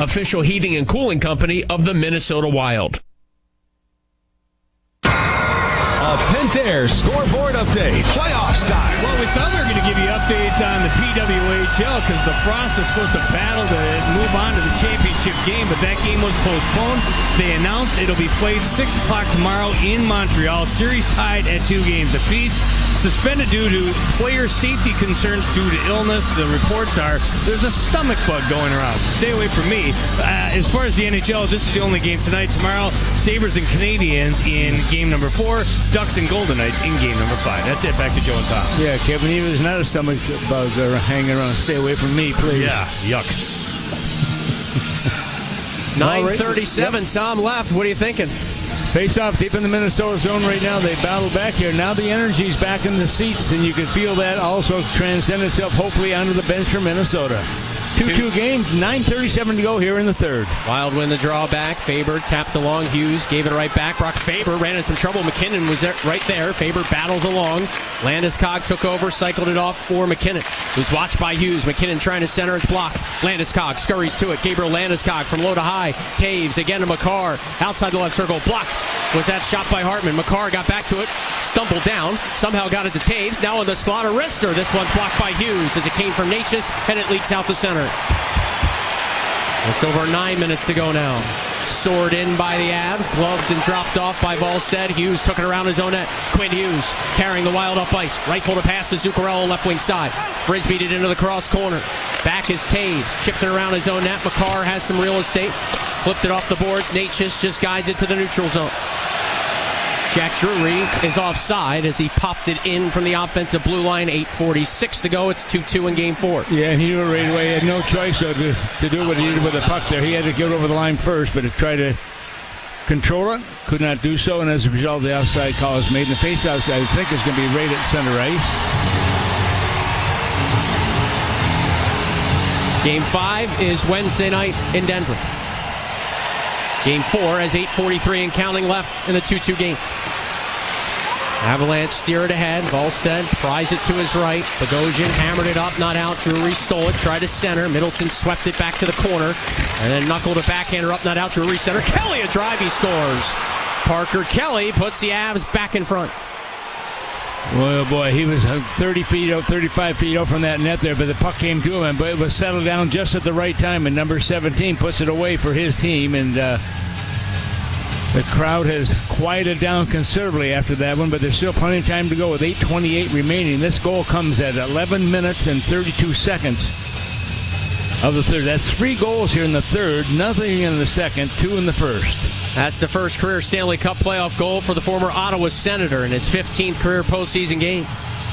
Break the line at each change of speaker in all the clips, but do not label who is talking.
official heating and cooling company of the Minnesota Wild.
A Pentair scoreboard update, playoff style.
Well, we thought we were going to give you updates on the PWHL because the Frost is supposed to battle to move on to the championship game, but that game was postponed. They announced it'll be played 6 o'clock tomorrow in Montreal. Series tied at 2 games apiece. Suspended due to player safety concerns due to illness. The reports are there's a stomach bug going around, so stay away from me. As far as the NHL, this is the only game tonight. Tomorrow, Sabres and Canadiens in game number 4. Ducks and Golden Knights in game number 5. That's it. Back to Joe and Tom.
Yeah, Kevin, even if there's not a stomach bug hanging around, stay away from me, please.
Yeah, yuck.
9:37, Tom left. What are you thinking?
Face off deep in the Minnesota zone right now. They battle back here. Now the energy's back in the seats, and you can feel that also transcend itself hopefully onto the bench for Minnesota. 2-2 games, 9:37 to go here in the third.
Wild win the draw back. Faber tapped along. Hughes gave it right back. Brock Faber ran into some trouble. McKinnon was there, right there. Faber battles along. Landeskog took over, cycled it off for McKinnon, who's watched by Hughes. McKinnon trying to center his block. Landeskog scurries to it. Gabriel Landeskog from low to high. Taves again to Makar. Outside the left circle. Block. Was that shot by Hartman? Makar got back to it. Stumbled down. Somehow got it to Taves. Now on the slot of wrister. This one's blocked by Hughes as it came from Natchez, and it leaks out the center. Just over 9 minutes to go now. Soared in by the Avs, gloved and dropped off by Volstead. Hughes took it around his own net. Quinn Hughes carrying the Wild up ice. Rifled a pass to Zuccarello, left wing side. Frisbeed it into the cross corner. Back is Taves, chipped it around his own net. Makar has some real estate. Flipped it off the boards. Natchez just guides it to the neutral zone. Jack Drury is offside as he popped it in from the offensive blue line. 8:46 to go. It's 2-2 in game 4.
Yeah, and he knew it right away. He had no choice to do what he did with the puck there. He had to get over the line first, but to try to control it, could not do so, and as a result, the offside call is made. And the face-off, I think, is going to be right at center ice.
Game 5 is Wednesday night in Denver. Game 4 has 8:43 and counting left in the 2-2 game. Avalanche steer it ahead. Volstead pries it to his right. Bogosian hammered it up, not out. Drury stole it, tried to center. Middleton swept it back to the corner, and then knuckled a backhander up, not out. Drury center. Kelly a drive, he scores. Parker Kelly puts the Avs back in front.
Well, boy, he was 30 feet out, 35 feet out from that net there, but the puck came to him, but it was settled down just at the right time, and number 17 puts it away for his team, and the crowd has quieted down considerably after that one, but there's still plenty of time to go with 8:28 remaining. This goal comes at 11 minutes and 32 seconds of the third. That's 3 goals here in the third, nothing in the second, 2 in the first.
That's the first career Stanley Cup playoff goal for the former Ottawa Senator in his 15th career postseason game.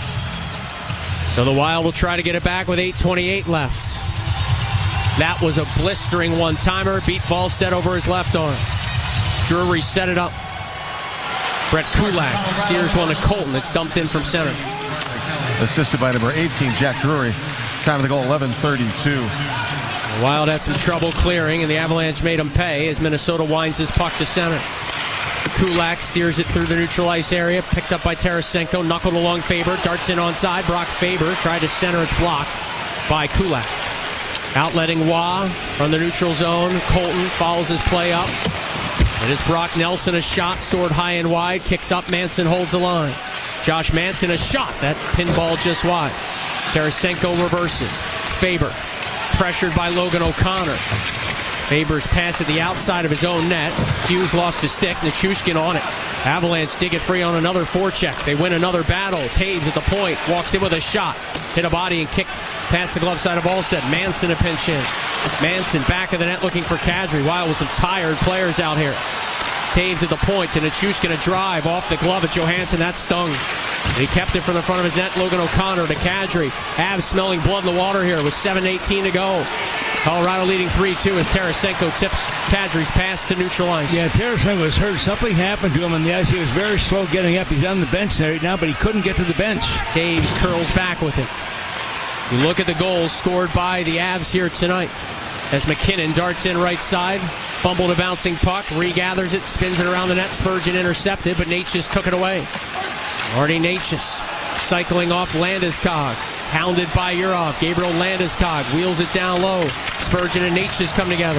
So the Wild will try to get it back with 8:28 left. That was a blistering one-timer. Beat Volstead over his left arm. Drury set it up. Brett Kulak steers one to Colton. It's dumped in from center.
Assisted by number 18, Jack Drury. Time of the goal, 11:32.
The Wild had some trouble clearing, and the Avalanche made him pay as Minnesota winds his puck to center. Kulak steers it through the neutral ice area, picked up by Tarasenko, knuckled along Faber, darts in onside. Brock Faber tried to center, it's blocked by Kulak. Outletting Waugh from the neutral zone. Colton follows his play up. It is Brock Nelson, a shot, soared high and wide, kicks up, Manson holds the line. Josh Manson, a shot, that pinball just wide. Tarasenko reverses. Faber, pressured by Logan O'Connor. Faber's pass at the outside of his own net. Hughes lost his stick, Nichushkin on it. Avalanche dig it free on another forecheck. They win another battle. Taves at the point, walks in with a shot. Hit a body and kicked past the glove side of Volstead. Manson a pinch in. Manson back of the net looking for Kadri. Wild with some tired players out here. Taves at the point, and Nichushkin a drive off the glove of Johansson. That stung. He kept it from the front of his net. Logan O'Connor to Kadri. Avs smelling blood in the water here with 7:18 to go. Colorado leading 3-2 as Tarasenko tips Kadri's pass to neutral ice.
Yeah, Tarasenko was hurt. Something happened to him on the ice. He was very slow getting up. He's on the bench right now, but he couldn't get to the bench.
Taves curls back with it. You look at the goals scored by the Avs here tonight as McKinnon darts in right side. Fumbled a bouncing puck, regathers it, spins it around the net. Spurgeon intercepted, but Natchez took it away. Marty Natchez cycling off Landeskog. Hounded by Urov. Gabriel Landeskog wheels it down low. Spurgeon and Natchez come together.